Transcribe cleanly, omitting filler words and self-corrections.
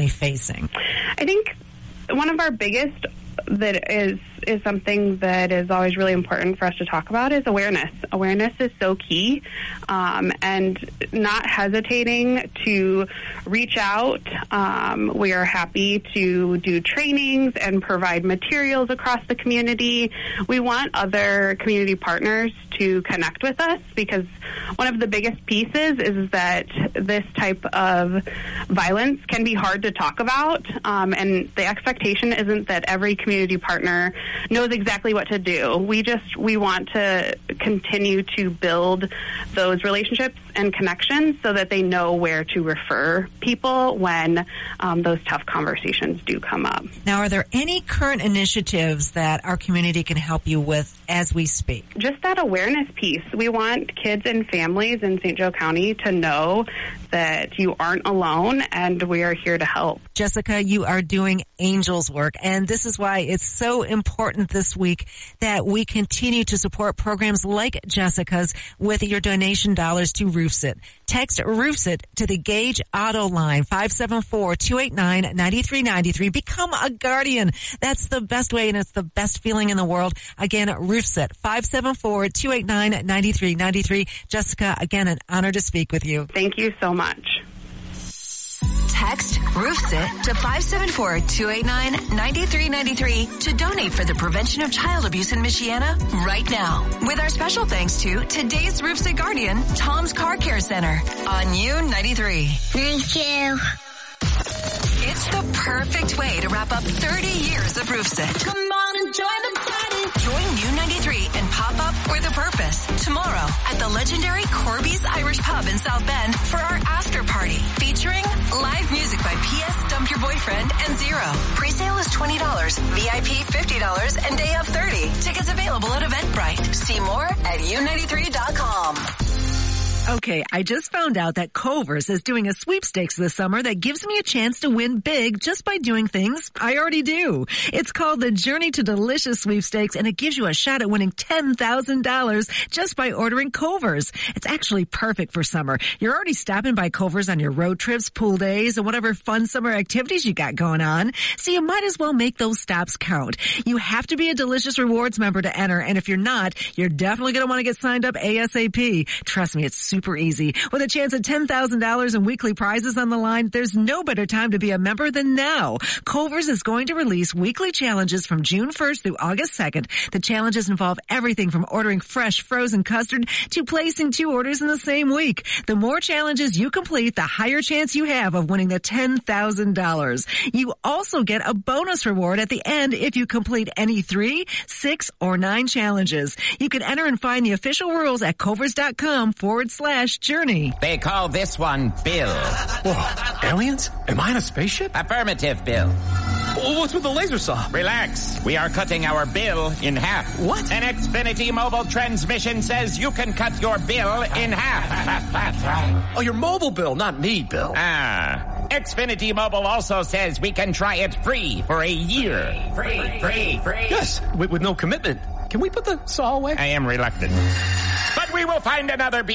currently facing? I think one of our biggest that is something that is always really important for us to talk about is awareness. Awareness is so key, and not hesitating to reach out. We are happy to do trainings and provide materials across the community. We want other community partners to connect with us, because one of the biggest pieces is that this type of violence can be hard to talk about, and the expectation isn't that every community partner knows exactly what to do. We want to continue to build those relationships and connections so that they know where to refer people when those tough conversations do come up. Now, are there any current initiatives that our community can help you with as we speak? Just that awareness piece. We want kids and families in St. Joe County to know that you aren't alone, and we are here to help. Jessica, you are doing angels work, and this is why it's so important this week that we continue to support programs like Jessica's with your donation dollars to RoofSit. Text RoofSit to the Gage Auto line, 574-289-9393. Become a guardian. That's the best way, and it's the best feeling in the world. Again, RoofSit, 574-289-9393. Jessica, again, an honor to speak with you. Thank you so much. Text RoofSit to 574-289-9393 to donate for the prevention of child abuse in Michiana right now. With our special thanks to today's RoofSit guardian, Tom's Car Care Center on U93. Thank you. It's the perfect way to wrap up 30 years of RoofSit. Come on and join the party. Join U93 and pop up with a purpose tomorrow at the legendary Corby's Irish Pub in South Bend for our after party featuring live music by P.S. Dump Your Boyfriend and Zero. Pre-sale is $20, VIP $50, and day of $30. Tickets available at Eventbrite. See more at U93.com. Okay, I just found out that Culver's is doing a sweepstakes this summer that gives me a chance to win big just by doing things I already do. It's called the Journey to Delicious Sweepstakes, and it gives you a shot at winning $10,000 just by ordering Culver's. It's actually perfect for summer. You're already stopping by Culver's on your road trips, pool days, and whatever fun summer activities you got going on. So you might as well make those stops count. You have to be a Delicious Rewards member to enter, and if you're not, you're definitely going to want to get signed up ASAP. Trust me, it's super easy. With a chance at $10,000 in weekly prizes on the line, there's no better time to be a member than now. Culver's is going to release weekly challenges from June 1st through August 2nd. The challenges involve everything from ordering fresh frozen custard to placing 2 orders in the same week. The more challenges you complete, the higher chance you have of winning the $10,000. You also get a bonus reward at the end if you complete any 3, 6, or 9 challenges. You can enter and find the official rules at culvers.com/journey. They call this one Bill. Whoa, aliens? Am I in a spaceship? Affirmative, Bill. Well, what's with the laser saw? Relax. We are cutting our bill in half. What? An Xfinity mobile transmission says you can cut your bill in half. That's right. Oh, your mobile bill, not me, Bill. Xfinity Mobile also says we can try it free for a year. Free. Yes, with no commitment. Can we put the saw away? I am reluctant. But we will find another